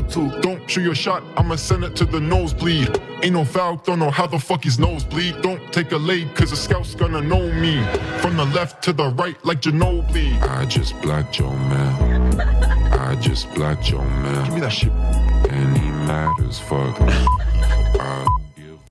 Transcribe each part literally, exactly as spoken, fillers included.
to. Don't shoot your shot, I'ma send it to the nosebleed. Ain't no foul, don't know how the fuck his nose bleed. Don't take a leg, cause the scout's gonna know me. From the left to the right, like Ginobili. I just blacked your man. I just blacked your man. Give me that shit. And he mad as fuck. I give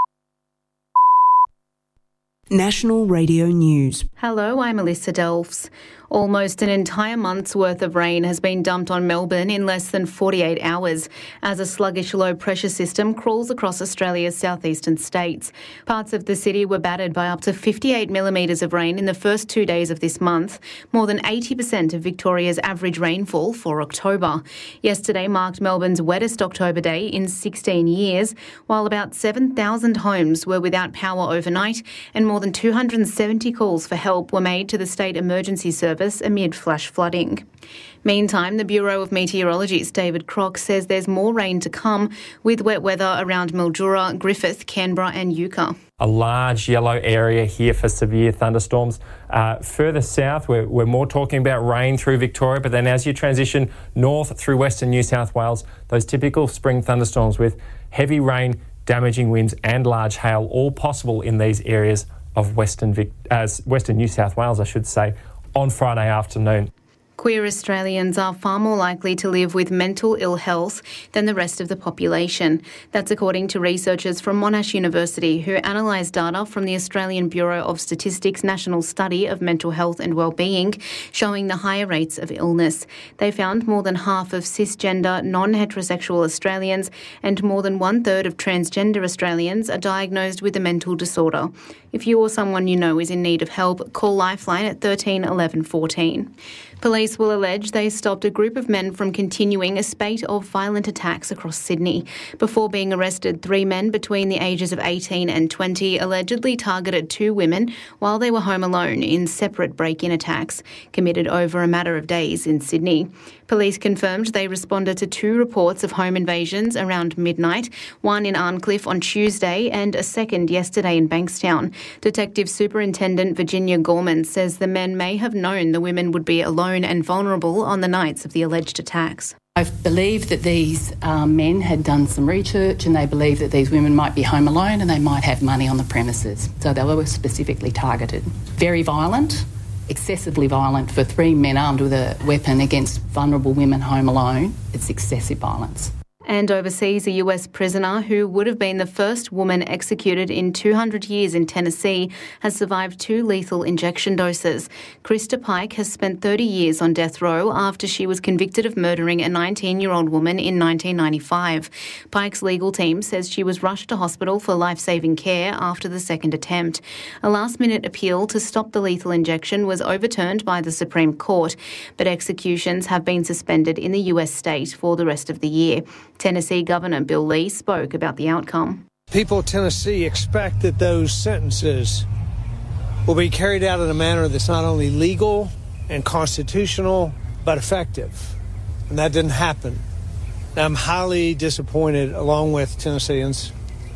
National Radio News. Hello, I'm Alyssa Delfs. Almost an entire month's worth of rain has been dumped on Melbourne in less than forty-eight hours as a sluggish low-pressure system crawls across Australia's southeastern states. Parts of the city were battered by up to fifty-eight millimetres of rain in the first two days of this month, more than eighty percent of Victoria's average rainfall for October. Yesterday marked Melbourne's wettest October day in sixteen years, while about seven thousand homes were without power overnight and more than two hundred seventy calls for help were made to the State Emergency Service amid flash flooding. Meantime, the Bureau of Meteorology's David Crock says there's more rain to come, with wet weather around Mildura, Griffith, Canberra and Yucca. A large yellow area here for severe thunderstorms. Uh, further south, we're, we're more talking about rain through Victoria, but then as you transition north through western New South Wales, those typical spring thunderstorms with heavy rain, damaging winds and large hail, all possible in these areas of western, Vic- uh, western New South Wales, I should say, on Friday afternoon. Queer Australians are far more likely to live with mental ill health than the rest of the population. That's according to researchers from Monash University who analysed data from the Australian Bureau of Statistics National Study of Mental Health and Wellbeing, showing the higher rates of illness. They found more than half of cisgender, non-heterosexual Australians and more than one-third of transgender Australians are diagnosed with a mental disorder. If you or someone you know is in need of help, call Lifeline at thirteen eleven fourteen. Police will allege they stopped a group of men from continuing a spate of violent attacks across Sydney. Before being arrested, three men between the ages of eighteen and twenty allegedly targeted two women while they were home alone in separate break-in attacks, committed over a matter of days in Sydney. Police confirmed they responded to two reports of home invasions around midnight, one in Arncliffe on Tuesday and a second yesterday in Bankstown. Detective Superintendent Virginia Gorman says the men may have known the women would be alone and vulnerable on the nights of the alleged attacks. I believe that these um, men had done some research and they believed that these women might be home alone and they might have money on the premises. So they were specifically targeted. Very violent, excessively violent for three men armed with a weapon against vulnerable women home alone. It's excessive violence. And overseas, a U S prisoner who would have been the first woman executed in two hundred years in Tennessee has survived two lethal injection doses. Krista Pike has spent thirty years on death row after she was convicted of murdering a nineteen-year-old woman in nineteen ninety-five. Pike's legal team says she was rushed to hospital for life-saving care after the second attempt. A last-minute appeal to stop the lethal injection was overturned by the Supreme Court, but executions have been suspended in the U S state for the rest of the year. Tennessee Governor Bill Lee spoke about the outcome. People of Tennessee expect that those sentences will be carried out in a manner that's not only legal and constitutional, but effective. And that didn't happen. And I'm highly disappointed, along with Tennesseans,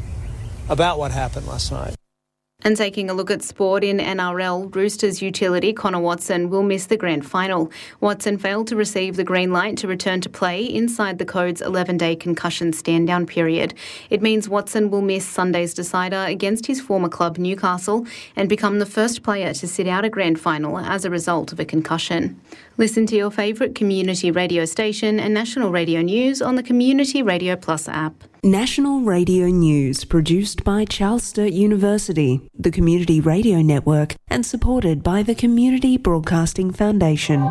about what happened last night. And taking a look at sport in N R L, Roosters utility Connor Watson will miss the grand final. Watson failed to receive the green light to return to play inside the Code's eleven-day concussion stand-down period. It means Watson will miss Sunday's decider against his former club Newcastle and become the first player to sit out a grand final as a result of a concussion. Listen to your favourite community radio station and national radio news on the Community Radio Plus app. National Radio News, produced by Charles Sturt University, the Community Radio Network, and supported by the Community Broadcasting Foundation.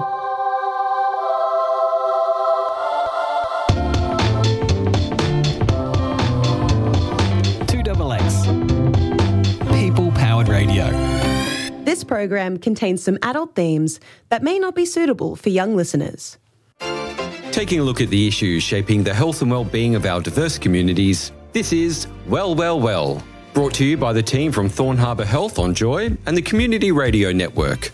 two X X. People-powered radio. This program contains some adult themes that may not be suitable for young listeners. Taking a look at the issues shaping the health and well-being of our diverse communities, this is Well, Well, Well, brought to you by the team from Thorn Harbour Health on Joy and the Community Radio Network.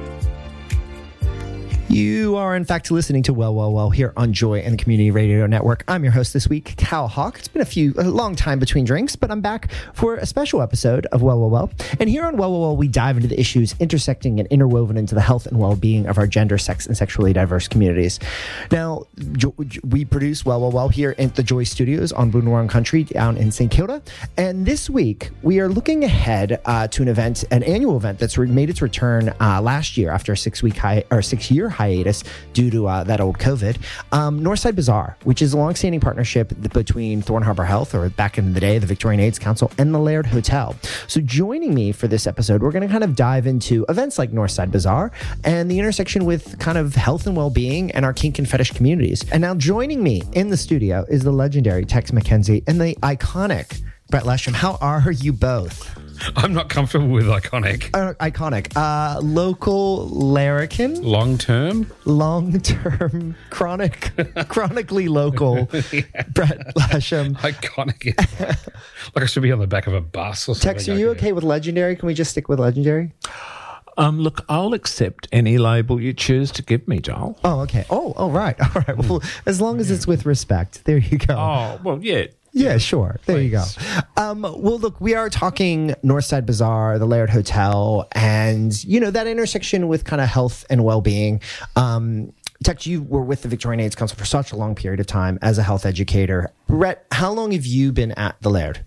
You are, in fact, listening to Well, Well, Well here on Joy and the Community Radio Network. I'm your host this week, Cal Hawk. It's been a few, a long time between drinks, but I'm back for a special episode of Well, Well, Well. And here on Well, Well, Well, we dive into the issues intersecting and interwoven into the health and well-being of our gender, sex, and sexually diverse communities. Now, jo- we produce Well, Well, Well here at the Joy Studios on Boon Wurrung Country down in Saint Kilda. And this week, we are looking ahead uh, to an event, an annual event that's re- made its return uh, last year after a six-week hi- or six-year hiatus due to uh, that old COVID. Um, Northside Bazaar, which is a long-standing partnership between Thorn Harbour Health, or back in the day, the Victorian AIDS Council, and the Laird Hotel. So joining me for this episode, we're going to kind of dive into events like Northside Bazaar and the intersection with kind of health and well-being and our kink and fetish communities. And now joining me in the studio is the legendary Tex McKenzie and the iconic Brett Lesham. How are you both? I'm not comfortable with iconic. Uh, iconic. Uh, local larrikin? Long-term? Long-term. Chronic. Chronically local. Yeah. Brett Lesham. Iconic. Like I should be on the back of a bus or something. Tex, are you okay with legendary? Can we just stick with legendary? Um, look, I'll accept any label you choose to give me, Joel. Oh, okay. Oh, oh, right. All right. Well, as long as it's with respect. There you go. Oh, well, yeah. Yeah, sure. There Please. you go. Um, well, look, we are talking Northside Bazaar, the Laird Hotel, and, you know, that intersection with kind of health and well-being. Um, Tex, you were with the Victorian AIDS Council for such a long period of time as a health educator. Brett, how long have you been at the Laird?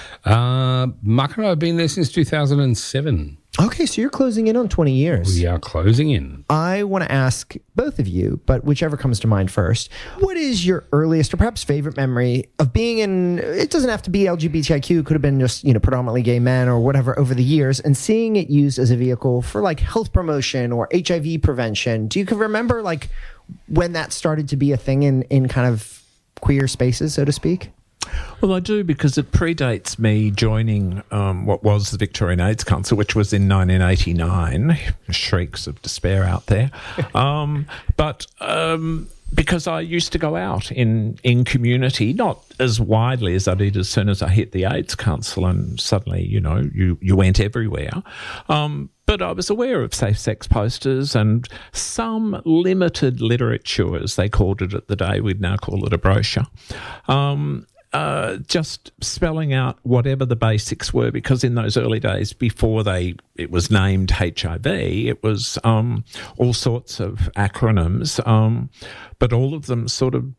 Uh, Mark and I have been there since two thousand seven. Okay, so you're closing in on twenty years. We are closing in. I want to ask both of you, but whichever comes to mind first, what is your earliest or perhaps favorite memory of being in, it doesn't have to be L G B T I Q, it could have been just, you know, predominantly gay men or whatever over the years, and seeing it used as a vehicle for like health promotion or H I V prevention. Do you can remember like when that started to be a thing in, in kind of queer spaces, so to speak? Well, I do, because it predates me joining um, what was the Victorian AIDS Council, which was in nineteen eighty-nine. Shrieks of despair out there. Um, but um, because I used to go out in, in community, not as widely as I did as soon as I hit the AIDS Council, and suddenly, you know, you, you went everywhere. Um, but I was aware of safe sex posters and some limited literature, as they called it at the day. We'd now call it a brochure. Um, Uh, just spelling out whatever the basics were, because in those early days, before they it was named H I V, it was um, all sorts of acronyms, um, but all of them sort of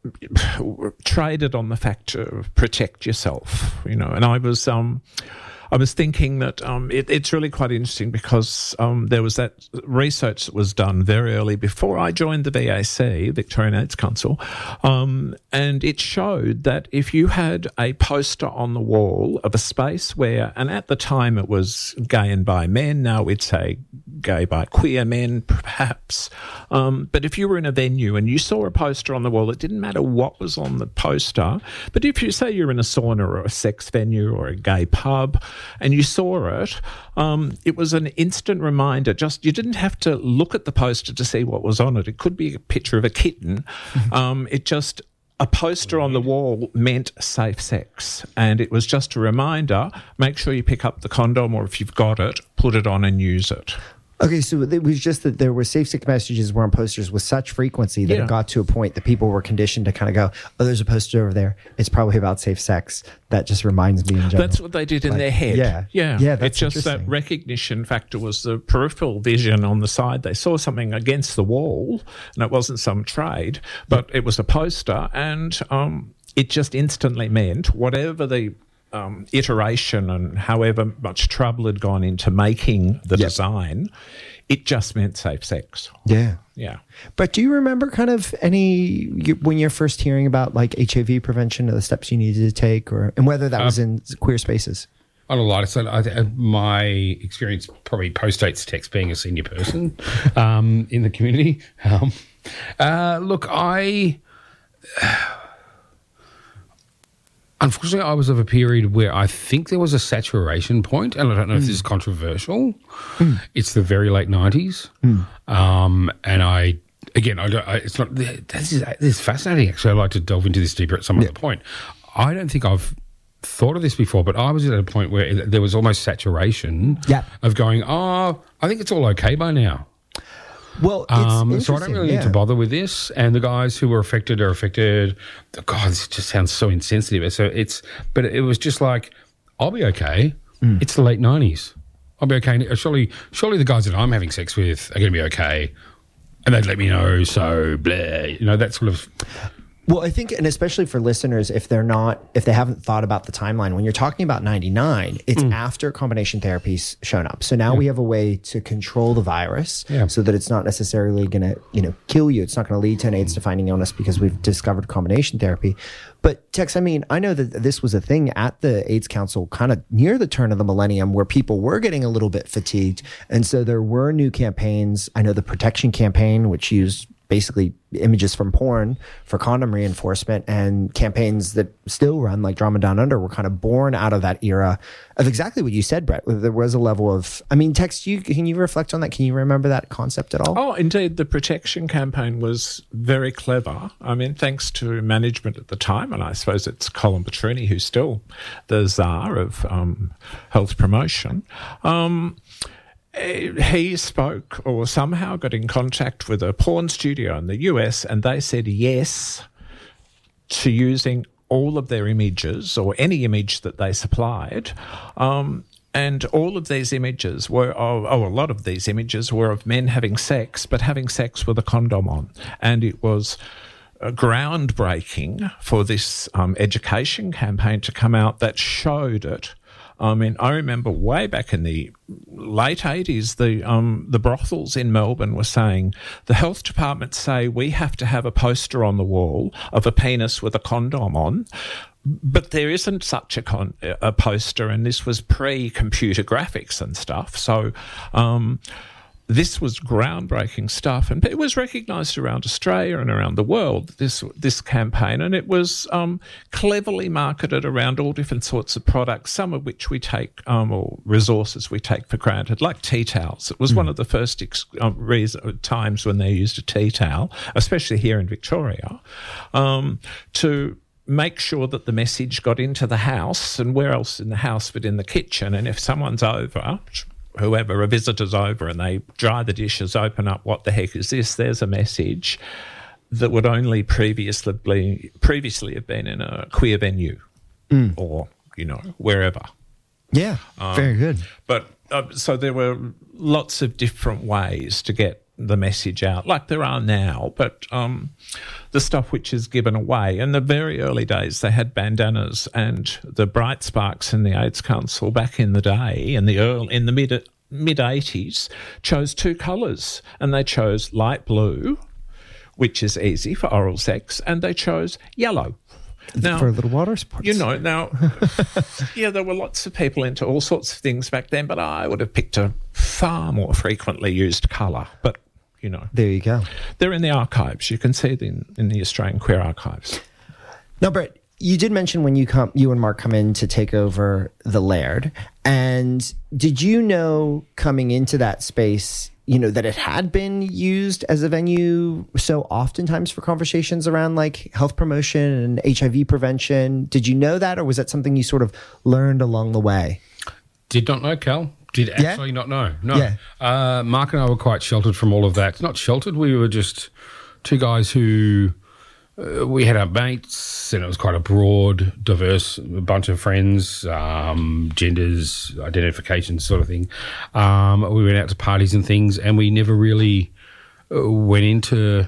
traded on the fact of protect yourself, you know. And I was um, I was thinking that um, it, it's really quite interesting, because um, there was that research that was done very early before I joined the V A C, Victorian AIDS Council, um, and it showed that if you had a poster on the wall of a space where, and at the time it was gay and bi men, now we'd say gay bi queer men perhaps, um, but if you were in a venue and you saw a poster on the wall, it didn't matter what was on the poster, but if you say you're in a sauna or a sex venue or a gay pub, and you saw it, um, it was an instant reminder. Just, you didn't have to look at the poster to see what was on it. It could be a picture of a kitten. Um, it just, a poster on the wall meant safe sex. And it was just a reminder, make sure you pick up the condom, or if you've got it, put it on and use it. Okay, so it was just that there were safe sex messages were on posters with such frequency that yeah. it got to a point that people were conditioned to kind of go, oh, there's a poster over there. It's probably about safe sex. That just reminds me in general. That's what they did in like, their head. Yeah. Yeah. yeah that's it's just that recognition factor was the peripheral vision on the side. They saw something against the wall, and it wasn't some trade, but it was a poster, and um, it just instantly meant whatever the Um, iteration and however much trouble had gone into making the yep. design, it just meant safe sex. Yeah. Yeah. But do you remember kind of any, you, when you're first hearing about like H I V prevention, or the steps you needed to take, or and whether that um, was in queer spaces? On a lighter side, I, my experience probably postdates Tex being a senior person um, in the community. Um, uh, look, I... Uh, Unfortunately, I was of a period where I think there was a saturation point, and I don't know mm. if this is controversial. Mm. It's the very late nineties, mm. um, and I again, I don't. I, it's not. This is this is fascinating. Actually, I'd like to delve into this deeper at some yeah. other point. I don't think I've thought of this before, but I was at a point where there was almost saturation yeah. of going. Oh, I think it's all okay by now. Well, it's um, so I don't really yeah. need to bother with this. And the guys who were affected are affected. God, this just sounds so insensitive. So it's, but it was just like, I'll be okay. Mm. It's the late nineties. I'll be okay. Surely, surely the guys that I'm having sex with are going to be okay. and they'd let me know. So, blah, you know, that sort of. Well, I think, and especially for listeners, if they're not, if they haven't thought about the timeline, when you're talking about ninety-nine, it's mm. after combination therapy's shown up. So now yeah. we have a way to control the virus yeah. so that it's not necessarily going to, you know, kill you. It's not going to lead to an AIDS-defining illness because we've discovered combination therapy. But Tex, I mean, I know that this was a thing at the AIDS Council kind of near the turn of the millennium where people were getting a little bit fatigued. And so there were new campaigns. I know the Protection Campaign, which used basically images from porn for condom reinforcement, and campaigns that still run like Drama Down Under were kind of born out of that era of exactly what you said, Brett. There was a level of, I mean, Tex, you, can you reflect on that? Can you remember that concept at all? Oh, indeed. The Protection Campaign was very clever. I mean, thanks to management at the time, and I suppose it's Colin Petrini who's still the czar of um, health promotion. Um, He spoke or somehow got in contact with a porn studio in the U S, and they said yes to using all of their images or any image that they supplied. Um, and all of these images were, of, oh, a lot of these images were of men having sex, but having sex with a condom on. And it was uh, groundbreaking for this um, education campaign to come out that showed it. I mean, I remember way back in the late eighties, the um, the brothels in Melbourne were saying, the health department say we have to have a poster on the wall of a penis with a condom on, but there isn't such a, con- a poster, and this was pre-computer graphics and stuff. So um, this was groundbreaking stuff, and it was recognised around Australia and around the world, this this campaign, and it was um, cleverly marketed around all different sorts of products, some of which we take, um, or resources we take for granted, like tea towels. It was mm. one of the first ex- um, reason, times when they used a tea towel, especially here in Victoria, um, to make sure that the message got into the house, and where else in the house but in the kitchen. And if someone's over, whoever, a visitor's over, and they dry the dishes, open up, what the heck is this? There's a message that would only previously be, previously have been in a queer venue mm. or, you know, wherever. Yeah, um, very good. But uh, so there were lots of different ways to get the message out, like there are now, but um, the stuff which is given away. In the very early days, they had bandanas, and the Bright Sparks in the AIDS Council back in the day, in the early, in the mid mid eighties, chose two colours, and they chose light blue, which is easy for oral sex, and they chose yellow. Now, for little water sports. You know, now, yeah, there were lots of people into all sorts of things back then, but I would have picked a far more frequently used colour. But, you know. There you go. They're in the archives. You can see them in the Australian Queer Archives. Now, Brett, you did mention when you come, you and Mark come in to take over the Laird. And did you know coming into that space, you know, that it had been used as a venue so oftentimes for conversations around like health promotion and H I V prevention? Did you know that, or was that something you sort of learned along the way? Did not know, Cal. Did actually yeah? not know. No. Yeah. Uh, Mark and I were quite sheltered from all of that. Not sheltered. We were just two guys who... Uh, we had our mates, and it was quite a broad, diverse bunch of friends, um, genders, identifications, sort of thing. Um, we went out to parties and things, and we never really uh, went into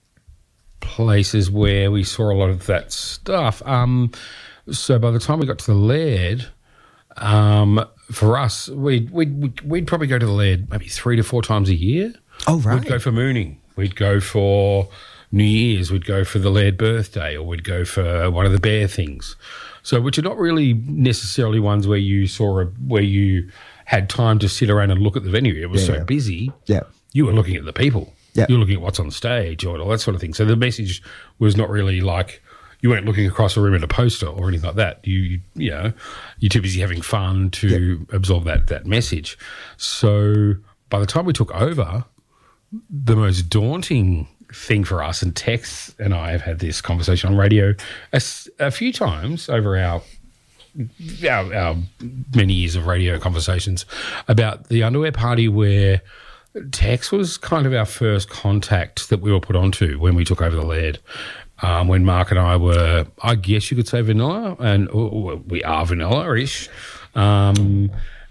places where we saw a lot of that stuff. Um, so by the time we got to the Laird, um, for us, we'd, we'd, we'd probably go to the Laird maybe three to four times a year. Oh, right. We'd go for mooning. We'd go for New Year's, we'd go for the Laird birthday, or we'd go for one of the bear things. So, which are not really necessarily ones where you saw a, where you had time to sit around and look at the venue. It was yeah, so yeah. busy. Yeah, you were looking at the people. Yeah, you were looking at what's on stage or all that sort of thing. So the message was not really like you weren't looking across a room at a poster or anything like that. You you know you're too busy having fun to yeah. absorb that that message. So by the time we took over, the most daunting thing for us, and Tex and I have had this conversation on radio a, a few times over our, our our many years of radio conversations about the underwear party, where Tex was kind of our first contact that we were put onto when we took over the Laird. Um, when Mark and I were, I guess you could say vanilla, and or we are vanilla-ish. Um,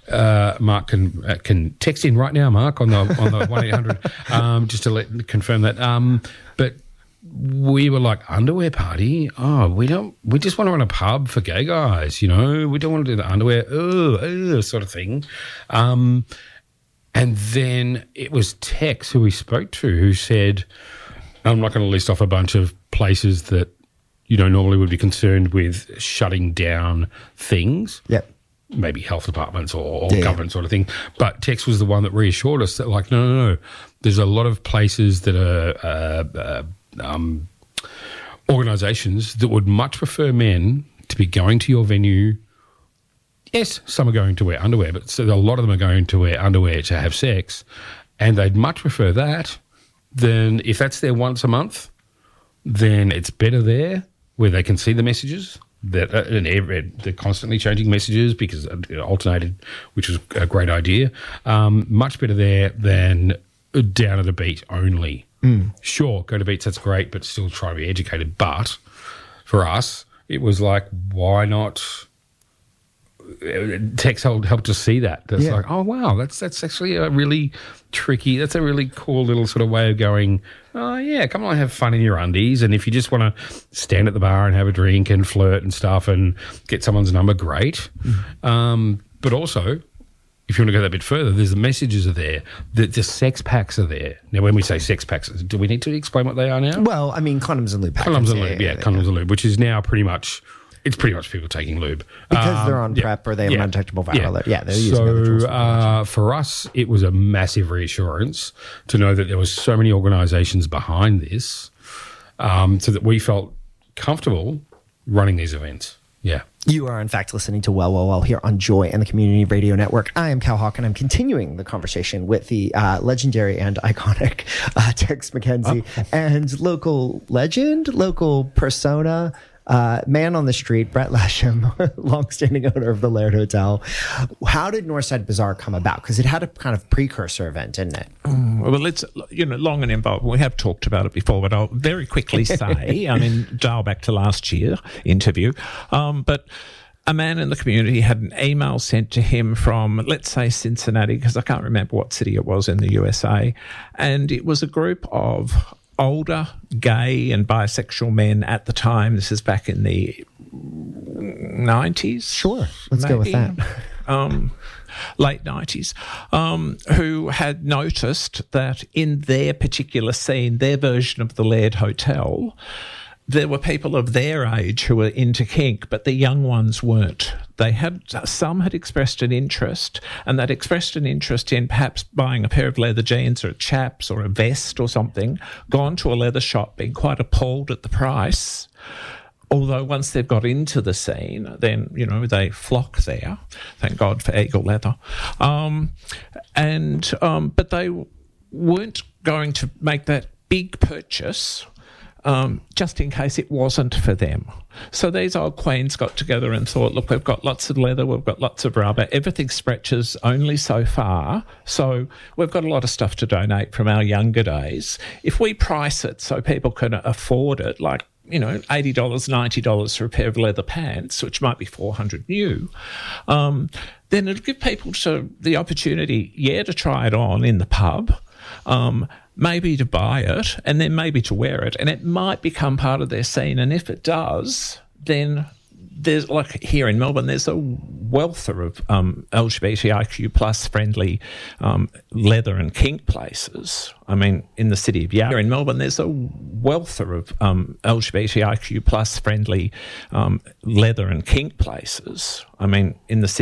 uh, Mark can uh, can text in right now, Mark, on the on the one eight hundred um, just to let confirm that. Um, but we were like, underwear party? Oh, we don't. We just want to run a pub for gay guys, you know. We don't want to do the underwear, ugh, ugh, sort of thing. Um, and then it was Tex who we spoke to who said, I'm not going to list off a bunch of places that you know normally would be concerned with shutting down things. Yep. Maybe health departments or, or yeah. government sort of thing. But Tex was the one that reassured us that, like, no, no, no. There's a lot of places that are uh, uh, um, organisations that would much prefer men to be going to your venue. Yes, some are going to wear underwear, but so a lot of them are going to wear underwear to have sex, and they'd much prefer that than if that's there once a month, then it's better there where they can see the messages. That uh, and every, they're constantly changing messages because it alternated, which was a great idea. Um, much better there than down at a beach only. Mm. Sure, go to beach, that's great, but still try to be educated. But for us, it was like, why not? Tex helped us see that. That's yeah. like, oh wow, that's that's actually a really tricky. That's a really cool little sort of way of going. Oh yeah, come on, have fun in your undies, and if you just want to stand at the bar and have a drink and flirt and stuff and get someone's number, great. Mm. Um, but also, if you want to go that bit further, there's the messages are there. The, the sex packs are there. Now, when we say sex packs, do we need to explain what they are now? Well, I mean, condoms and lube packs. Condoms and lube, yeah, yeah, yeah condoms yeah. and lube, which is now pretty much. It's pretty much people taking lube. Because um, they're on yeah, PrEP or they have yeah, an undetectable viral yeah. load. Yeah, they're using other tools. So uh, for us, it was a massive reassurance to know that there was so many organisations behind this um, so that we felt comfortable running these events. Yeah. You are, in fact, listening to Well, Well, Well here on Joy and the Community Radio Network. I am Cal Hawk, and I'm continuing the conversation with the uh, legendary and iconic uh, Tex McKenzie oh. and local legend, local persona, Uh, man on the street, Brett Lasham, longstanding owner of the Laird Hotel. How did Northside Bazaar come about? Because it had a kind of precursor event, didn't it? Um, well, it's you know long and involved. We have talked about it before, but I'll very quickly say, I mean, dial back to last year interview, um, but. A man in the community had an email sent to him from, let's say, Cincinnati, because I can't remember what city it was in the U S A, and it was a group of older gay and bisexual men at the time. This is back in the nineties. Sure, let's maybe, go with that. um, late nineties, um, who had noticed that in their particular scene, their version of the Laird Hotel, there were people of their age who were into kink, but the young ones weren't. They had some had expressed an interest, and they'd expressed an interest in perhaps buying a pair of leather jeans or a chaps or a vest or something, gone to a leather shop, being quite appalled at the price. Although once they've got into the scene, then, you know, they flock there. Thank God for Eagle Leather. Um, and um, but they weren't going to make that big purchase Um, just in case it wasn't for them. So these old queens got together and thought, look, we've got lots of leather, we've got lots of rubber, everything stretches only so far, so we've got a lot of stuff to donate from our younger days. If we price it so people can afford it, like, you know, eighty dollars, ninety dollars for a pair of leather pants, which might be four hundred dollars new, um, then it'll give people to the opportunity, yeah, to try it on in the pub, um, maybe to buy it, and then maybe to wear it, and it might become part of their scene. And if it does, then there's, like here in Melbourne, there's a wealth of um, L G B T I Q plus friendly um, leather and kink places. I mean, in the city of Yarra, in Melbourne, there's a wealth of um, L G B T I Q plus friendly um, leather and kink places. I mean, in the city